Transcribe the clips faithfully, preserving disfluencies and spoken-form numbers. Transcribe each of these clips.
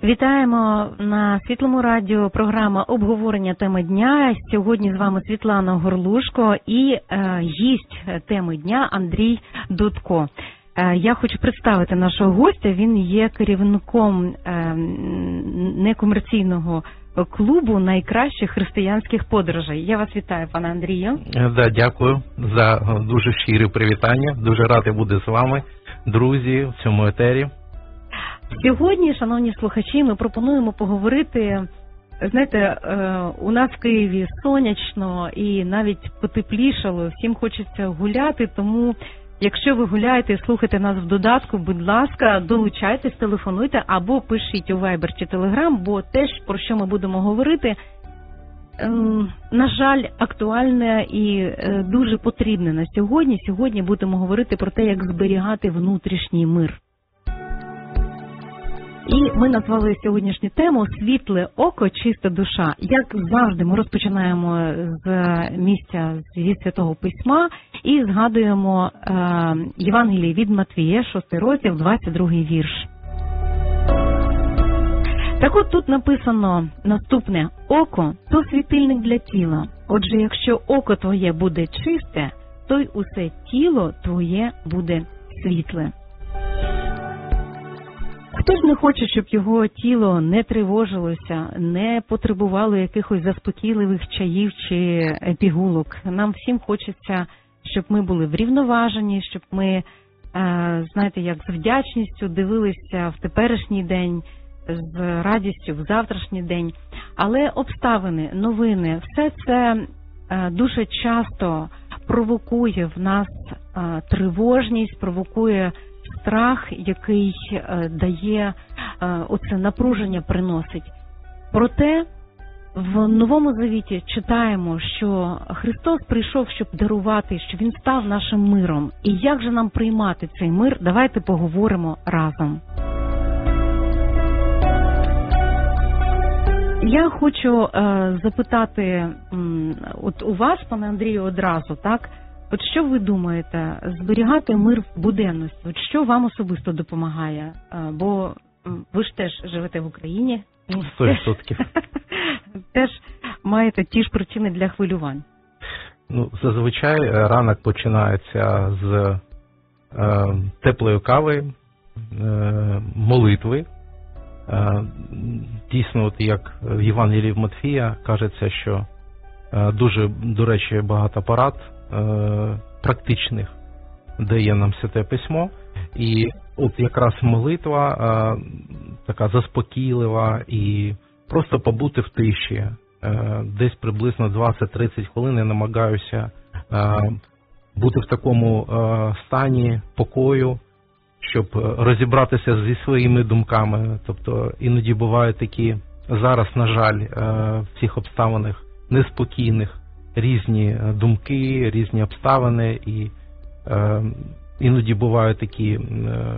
Вітаємо на Світлому радіо, програма «Обговорення теми дня». Сьогодні з вами Світлана Горлушко і е, гість теми дня Андрій Дудко. Е, я хочу представити нашого гостя. Він є керівником е, некомерційного клубу найкращих християнських подорожей. Я вас вітаю, пане Андрію. Да, дякую за дуже щире привітання. Дуже радий бути з вами, друзі, в цьому етері. Сьогодні, шановні слухачі, ми пропонуємо поговорити, знаєте, у нас в Києві сонячно і навіть потеплішало, всім хочеться гуляти, тому якщо ви гуляєте і слухаєте нас в додатку, будь ласка, долучайтесь, телефонуйте або пишіть у Viber чи Telegram, бо те, про що ми будемо говорити, на жаль, актуальне і дуже потрібне на сьогодні. Сьогодні будемо говорити про те, як зберігати внутрішній мир. І ми назвали сьогоднішню тему «Світле око, чиста душа». Як завжди, ми розпочинаємо з місця зі Святого Письма і згадуємо е, Євангеліє від Матвія, шостий розділ, двадцять другий вірш. Так от тут написано наступне: «Око – то світильник для тіла. Отже, якщо око твоє буде чисте, то й усе тіло твоє буде світле». Хто ж не хоче, щоб його тіло не тривожилося, не потребувало якихось заспокійливих чаїв чи пігулок? Нам всім хочеться, щоб ми були врівноважені, щоб ми, знаєте, як з вдячністю дивилися в теперішній день, з радістю в завтрашній день. Але обставини, новини, все це дуже часто провокує в нас тривожність, провокує страх, який е, дає, е, оце напруження приносить. Проте в Новому Завіті читаємо, що Христос прийшов, щоб дарувати, що Він став нашим миром. І як же нам приймати цей мир? Давайте поговоримо разом. Я хочу е, запитати м, от у вас, пане Андрію, одразу, так? От що ви думаєте, зберігати мир в буденності? От що вам особисто допомагає? Бо ви ж теж живете в Україні. сто відсотків. Теж маєте ті ж причини для хвилювань. Ну, зазвичай ранок починається з е, теплої кави, е, молитви. Е, дійсно, от як в Євангелії в Матфія кажеться, що е, дуже, до речі, багато порад практичних дає нам Святе Письмо, і от якраз молитва така заспокійлива, і просто побути в тиші, десь приблизно двадцять-тридцять хвилин я намагаюся бути в такому стані покою, щоб розібратися зі своїми думками. Тобто іноді бувають такі, зараз, на жаль, в цих обставинах неспокійних, різні думки, різні обставини, і е, іноді бувають такі е,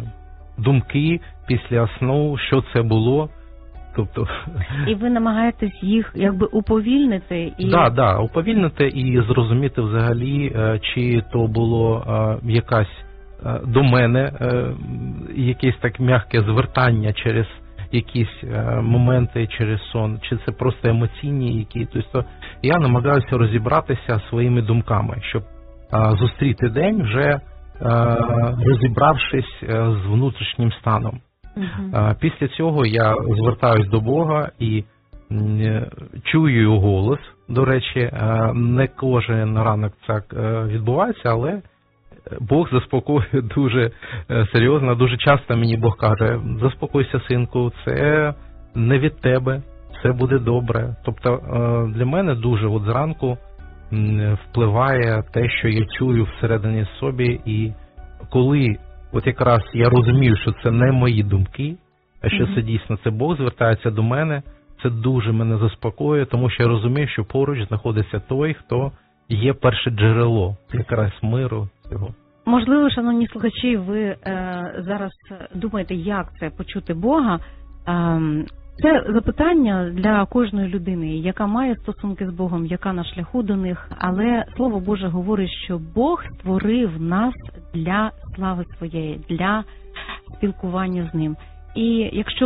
думки після сну, що це було. Тобто... І ви намагаєтесь їх якби уповільнити? І... Да, да, уповільнити і зрозуміти взагалі, е, чи то було е, якась е, до мене е, якесь так м'яке звертання через якісь е, моменти через сон, чи це просто емоційні які. Тобто я намагаюся розібратися своїми думками, щоб е, зустріти день вже е, розібравшись е, з внутрішнім станом. Uh-huh. Е, після цього я звертаюсь до Бога і е, чую його голос. До речі, е, не кожен ранок так е, відбувається, але Бог заспокоює дуже серйозно, дуже часто мені Бог каже: заспокойся, синку, це не від тебе, все буде добре. Тобто для мене дуже от зранку впливає те, що я чую всередині собі, і коли от якраз я розумію, що це не мої думки, а що це дійсно це Бог звертається до мене, це дуже мене заспокоює, тому що я розумію, що поруч знаходиться той, хто є перше джерело якраз миру цього. Можливо, шановні слухачі, ви е, зараз думаєте, як це почути Бога. Е, це запитання для кожної людини, яка має стосунки з Богом, яка на шляху до них. Але Слово Боже говорить, що Бог створив нас для слави своєї, для спілкування з Ним. І якщо